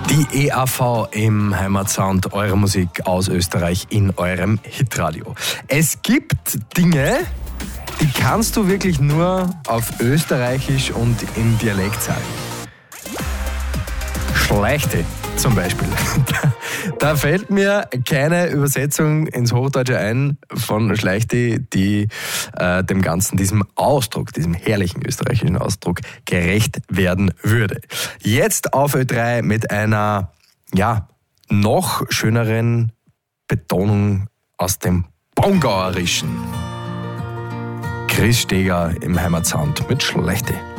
Die EAV im Heimatsound, eure Musik aus Österreich in eurem Hitradio. Es gibt Dinge, die kannst du wirklich nur auf Österreichisch und im Dialekt sagen. Schleichte zum Beispiel. Da fällt mir keine Übersetzung ins Hochdeutsche ein von Schleichte, die dem Ganzen, diesem Ausdruck, diesem herrlichen österreichischen Ausdruck gerecht werden würde. Jetzt auf Ö3 mit einer, noch schöneren Betonung aus dem Pongauerischen. Chris Steger im Heimatsound mit Schleichte.